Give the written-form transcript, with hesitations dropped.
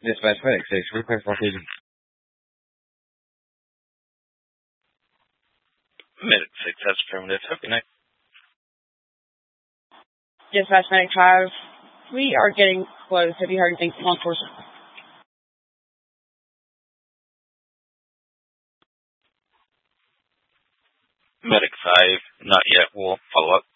Dispatch medic 6, request location. Medic 6, that's affirmative. Okay, next. Dispatch medic 5, we are getting close. Have you heard anything from law enforcement? Medic 5, not yet. We'll follow up.